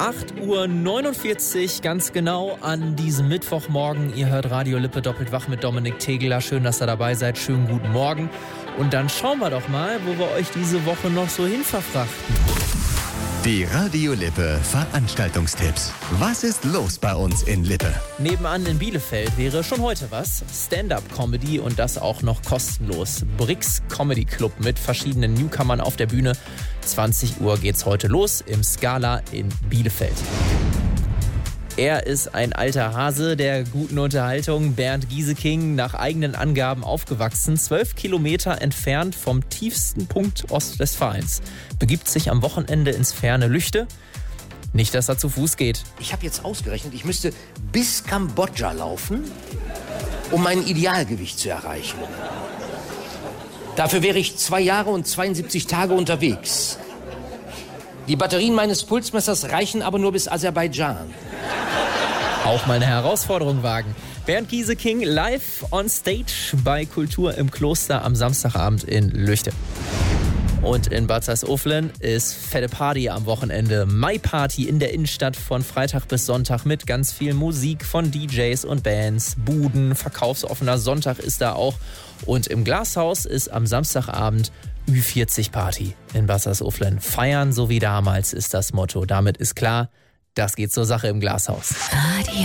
8:49 Uhr, ganz genau an diesem Mittwochmorgen. Ihr hört Radio Lippe doppelt wach mit Dominik Tegeler. Schön, dass ihr dabei seid. Schönen guten Morgen. Und dann schauen wir doch mal, wo wir euch diese Woche noch so hin verfrachten. Die Radio Lippe Veranstaltungstipps. Was ist los bei uns in Lippe? Nebenan in Bielefeld wäre schon heute was. Stand-up-Comedy und das auch noch kostenlos. Brix Comedy Club mit verschiedenen Newcomern auf der Bühne. 20 Uhr geht's heute los im Scala in Bielefeld. Er ist ein alter Hase der guten Unterhaltung, Bernd Gieseking, nach eigenen Angaben aufgewachsen, 12 Kilometer entfernt vom tiefsten Punkt Ostwestfalens. Begibt sich am Wochenende ins ferne Lüchte. Nicht, dass er zu Fuß geht. Ich habe jetzt ausgerechnet, ich müsste bis Kambodscha laufen, um mein Idealgewicht zu erreichen. Dafür wäre ich 2 Jahre und 72 Tage unterwegs. Die Batterien meines Pulsmessers reichen aber nur bis Aserbaidschan. Auch mal eine Herausforderung wagen. Bernd Gieseking live on stage bei Kultur im Kloster am Samstagabend in Lüchte. Und in Bad Salzuflen ist fette Party am Wochenende. Mai-Party in der Innenstadt von Freitag bis Sonntag mit ganz viel Musik von DJs und Bands, Buden, verkaufsoffener Sonntag ist da auch. Und im Glashaus ist am Samstagabend Ü40-Party in Bad Salzuflen. Feiern so wie damals ist das Motto. Damit ist klar, das geht zur Sache im Glashaus. Radio